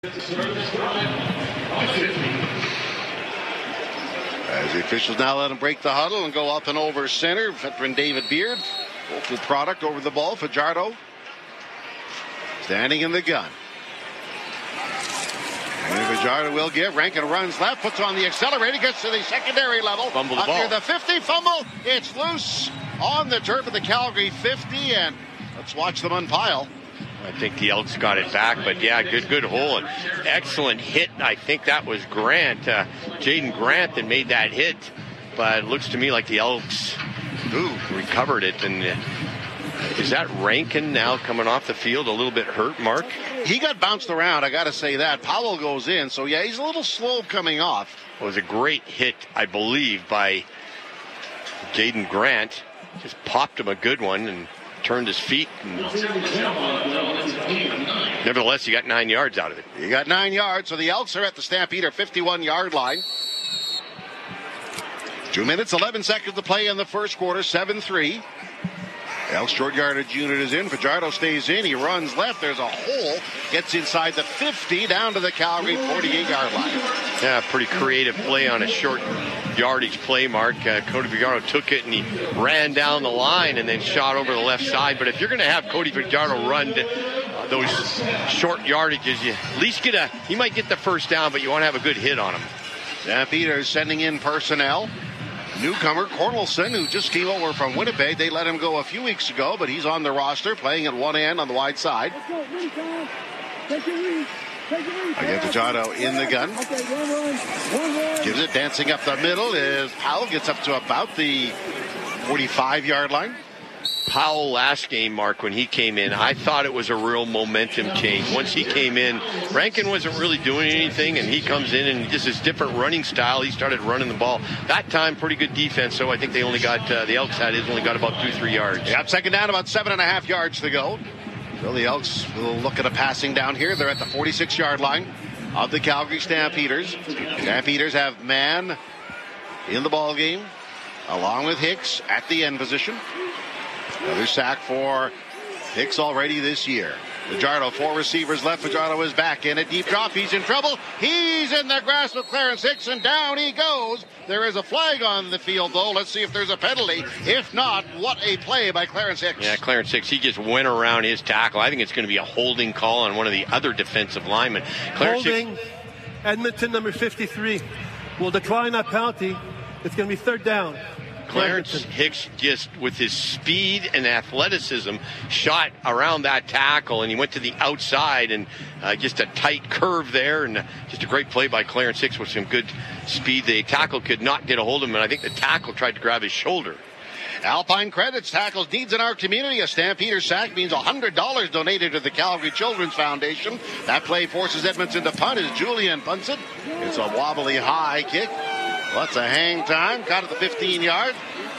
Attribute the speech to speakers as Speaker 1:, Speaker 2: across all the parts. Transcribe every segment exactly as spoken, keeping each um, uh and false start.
Speaker 1: As the officials now let him break the huddle and go up and over center. Veteran David Beard, local product over the ball. Fajardo standing in the gun. And Fajardo will give. Rankin runs left, puts on the accelerator, gets to the secondary level.
Speaker 2: Fumble the
Speaker 1: up
Speaker 2: ball.
Speaker 1: near the fifty, fumble. It's loose on the turf of the Calgary fifty, and let's watch them unpile.
Speaker 2: I think the Elks got it back, but yeah, good, good hole. And excellent hit. I think that was Grant, uh, Jaden Grant that made that hit. But it looks to me like the Elks ooh, recovered it. And uh, is that Rankin now coming off the field a little bit hurt, Mark?
Speaker 1: He got bounced around, I got to say that. Powell goes in, so yeah, he's a little slow coming off.
Speaker 2: It was a great hit, I believe, by Jaden Grant. Just popped him a good one and turned his feet. And nevertheless, he got nine yards out of it.
Speaker 1: He got nine yards, so the Elks are at the Stampeder fifty-one-yard line. Two minutes, eleven seconds to play in the first quarter, seven three. Elks short yardage unit is in. Fajardo stays in. He runs left. There's a hole. Gets inside the fifty, down to the Calgary forty-eight-yard line.
Speaker 2: Yeah, pretty creative play on a short yardage play, Mark. Uh, Cody Fajardo took it and he ran down the line and then shot over the left side. But if you're going to have Cody Fajardo run uh, those short yardages, you at least get a, he might get the first down, but you want to have a good hit on him.
Speaker 1: Stampeders sending in personnel. Newcomer Cornelson, who just came over from Winnipeg. They let him go a few weeks ago, but he's on the roster, playing at one end on the wide side. Again, Fajardo in the gun. Gives it, dancing up the middle is Powell. Gets up to about the forty-five-yard line.
Speaker 2: Powell last game, Mark, when he came in, I thought it was a real momentum change. Once he came in, Rankin wasn't really doing anything, and he comes in and just his different running style, he started running the ball. That time, pretty good defense, so I think they only got, uh, the Elks had, it only got about two, three yards.
Speaker 1: Yep, second down, about seven and a half yards to go. So the Elks will look at a passing down here. They're at the forty-six-yard line of the Calgary Stampeders. Stampeders have man in the ball game, along with Hicks at the end position. Another sack for Hicks already this year. Fajardo, four receivers left. Fajardo is back in a deep drop. He's in trouble. He's in the grasp of Clarence Hicks, and down he goes. There is a flag on the field, though. Let's see if there's a penalty. If not, what a play by Clarence Hicks.
Speaker 2: Yeah, Clarence Hicks, he just went around his tackle. I think it's going to be a holding call on one of the other defensive linemen. Clarence
Speaker 3: holding,
Speaker 2: Hicks,
Speaker 3: Edmonton number fifty-three will decline that penalty. It's going to be third down.
Speaker 2: Clarence Hicks, just with his speed and athleticism, shot around that tackle, and he went to the outside, and uh, just a tight curve there, and just a great play by Clarence Hicks with some good speed. The tackle could not get a hold of him, and I think the tackle tried to grab his shoulder.
Speaker 1: Alpine Credits tackles needs in our community. A Stampeder sack means one hundred dollars donated to the Calgary Children's Foundation. That play forces Edmonton to punt as Julian punts it. It's a wobbly high kick. What's a hang time? Caught at the fifteen-yard.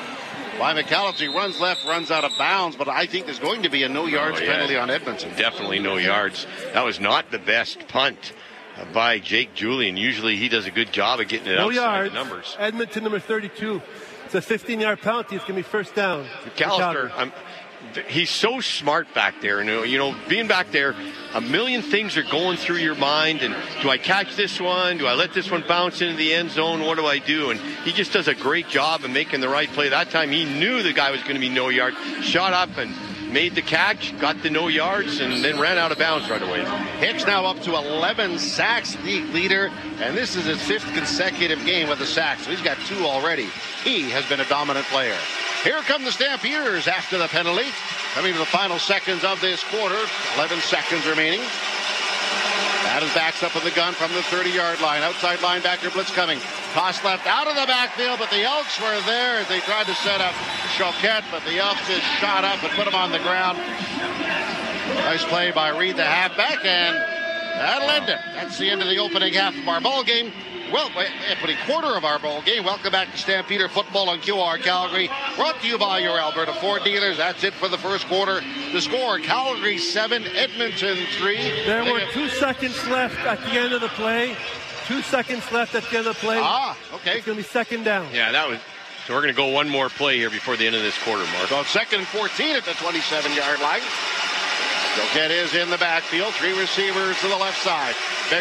Speaker 1: By McAllister, runs left, runs out of bounds, but I think there's going to be a no yards
Speaker 2: oh, yeah.
Speaker 1: penalty on Edmonton.
Speaker 2: Definitely no yards. That was not the best punt uh, by Jake Julian. Usually he does a good job of getting it
Speaker 3: no
Speaker 2: outside
Speaker 3: yards.
Speaker 2: the numbers.
Speaker 3: Edmonton number thirty-two. It's a fifteen-yard penalty. It's going to be first down.
Speaker 2: McAllister, I'm, he's so smart back there. And, you know, being back there, a million things are going through your mind. And do I catch this one? Do I let this one bounce into the end zone? What do I do? And he just does a great job of making the right play. That time he knew the guy was going to be no yard. Shot up and made the catch, got the no yards, and then ran out of bounds right away.
Speaker 1: Hicks now up to eleven sacks, league leader, and this is his fifth consecutive game with a sack, so he's got two already. He has been a dominant player. Here come the Stampeders after the penalty. Coming to the final seconds of this quarter, eleven seconds remaining. Adams backs up with the gun from the thirty-yard line. Outside linebacker blitz coming. Toss left out of the backfield, but the Elks were there as they tried to set up Choquette, but the Elks just shot up and put him on the ground. Nice play by Reed, the halfback, and that'll end it. That's the end of the opening half of our ball game. Well, opening quarter of our ball game. Welcome back to Stampeder Football on Q R Calgary. Brought to you by your Alberta Ford dealers. That's it for the first quarter. The score, Calgary seven, Edmonton three.
Speaker 3: There were two seconds left at the end of the play. Two seconds left at the end of the play.
Speaker 1: Ah, okay.
Speaker 3: It's going to be second down.
Speaker 2: Yeah, that was. So we're going to go one more play here before the end of this quarter, Mark.
Speaker 1: So second and fourteen at the twenty-seven-yard line. Choquette is in the backfield. Three receivers to the left side.